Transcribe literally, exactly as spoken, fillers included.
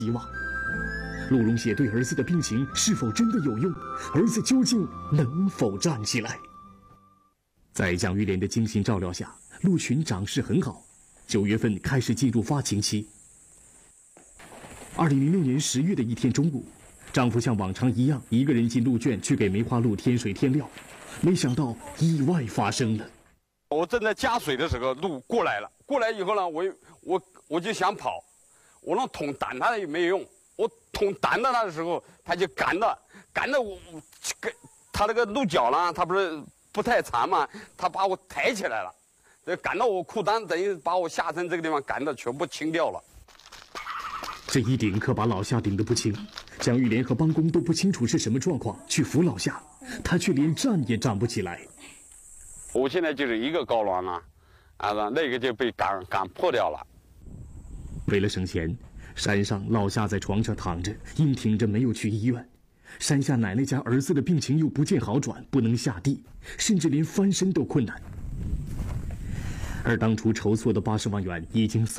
希望。陆荣写对儿子的病情是否真的有用？儿子究竟能否站起来？在蒋玉莲的精心照料下，陆群长势很好。九月份开始进入发情期。二零零六年十月的一天中午，丈夫像往常一样一个人进鹿圈去给梅花鹿添水添料，没想到意外发生了。 我正在加水的时候，鹿过来了。过来以后呢，我我我就想跑，我让桶挡它也没有用。我桶挡到它的时候，它就赶了，赶了我，跟它那个鹿角呢，它不是不太长嘛，它把我抬起来了，这赶到我裤裆，等于把我下身这个地方赶的全部清掉了。 这一顶可把老夏顶得不轻，蒋玉莲和帮工都不清楚是什么状况，去扶老夏，他却连站也站不起来。 我现在就是一个睾丸啊，啊，那个就被赶赶破掉了。 为了省钱，山上老夏在床上躺着，硬挺着没有去医院。山下奶奶家儿子的病情又不见好转，不能下地，甚至连翻身都困难。而当初筹措的八十万元已经